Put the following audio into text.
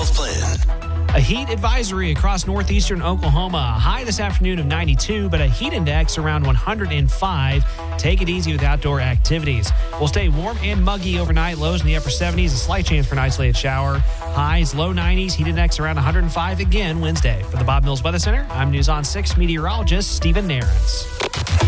Plan. A heat advisory across northeastern Oklahoma. A high this afternoon of 92, but a heat index around 105. Take it easy with outdoor activities. We'll stay warm and muggy overnight. Lows in the upper 70s. A slight chance for an isolated shower. Highs low 90s. Heat index around 105 again Wednesday. For the Bob Mills Weather Center, I'm News on 6 meteorologist Stephen Narens.